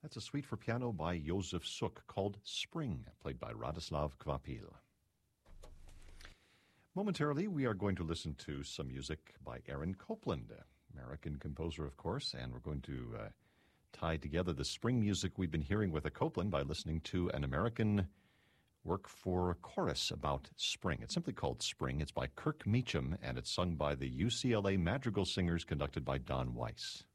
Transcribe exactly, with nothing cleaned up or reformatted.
That's a suite for piano by Josef Suk called Spring, played by Radoslav Kvapil. Momentarily, we are going to listen to some music by Aaron Copland, American composer, of course, and we're going to uh, tie together the spring music we've been hearing with a Copland by listening to an American work for chorus about spring. It's simply called Spring. It's by Kirk Meacham, and it's sung by the U C L A Madrigal Singers, conducted by Don Weiss.